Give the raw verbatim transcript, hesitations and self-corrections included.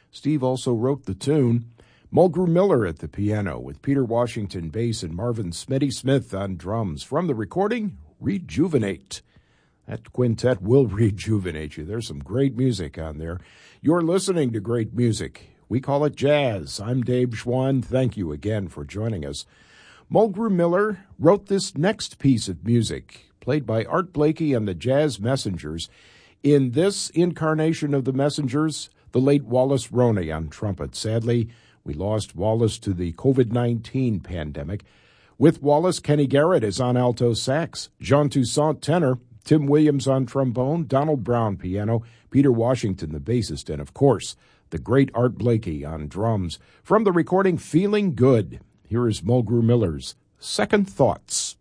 Steve also wrote the tune. Mulgrew Miller at the piano with Peter Washington bass and Marvin Smitty Smith on drums. From the recording, Rejuvenate. That quintet will rejuvenate you. There's some great music on there. You're listening to great music. We call it jazz. I'm Dave Schwann. Thank you again for joining us. Mulgrew Miller wrote this next piece of music, played by Art Blakey and the Jazz Messengers. In this incarnation of the Messengers, the late Wallace Roney on trumpet. Sadly, we lost Wallace to the covid nineteen pandemic. With Wallace, Kenny Garrett is on alto sax, Jean Toussaint tenor, Tim Williams on trombone, Donald Brown piano, Peter Washington the bassist, and of course, the great Art Blakey on drums. From the recording Feeling Good, here is Mulgrew Miller's Second Thoughts.